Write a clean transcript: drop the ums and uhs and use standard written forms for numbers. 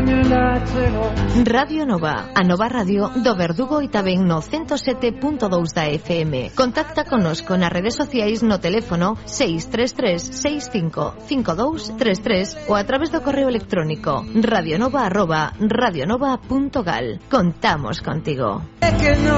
Radio Nova, a Nova Radio do Verdugo e tamén no 107.2 da FM. Contacta connosco nas redes sociais no teléfono 633-655233 ou a través do correo electrónico radionova@radionova.gal. Contamos contigo.